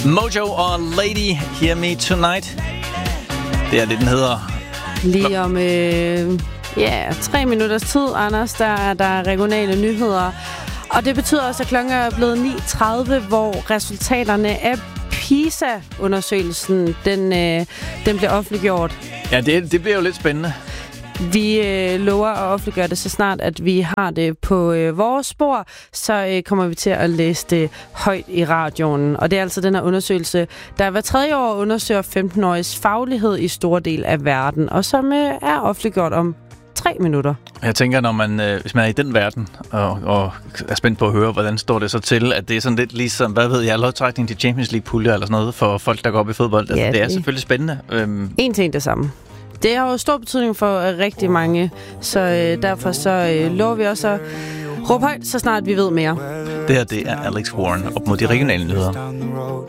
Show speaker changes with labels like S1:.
S1: Mojo og Lady Hear Me Tonight. Det er det, den hedder.
S2: Lige om 3 minutters tid, Anders, der er der regionale nyheder. Og det betyder også, at klokken er blevet 9:30, hvor resultaterne af PISA-undersøgelsen, den bliver offentliggjort.
S1: Ja, det bliver jo lidt spændende.
S2: Vi lover at offentliggøre det så snart, at vi har det på vores spor, så kommer vi til at læse det højt i radioen. Og det er altså den her undersøgelse, der hver tredje år undersøger 15-åriges faglighed i store del af verden, og som er offentliggjort om 3 minutter.
S1: Jeg tænker, når man, hvis man er i den verden, og er spændt på at høre, hvordan står det så til, at det er sådan lidt ligesom, hvad ved jeg, lodtrækning til Champions League-puljer eller sådan noget, for folk, der går op i fodbold. Altså, det er selvfølgelig spændende.
S2: En ting det samme. Det har jo stor betydning for rigtig mange, så derfor så lover vi også at råbe højt, så snart vi ved mere.
S1: Det her, det er Alex Warren op mod de regionale nyheder.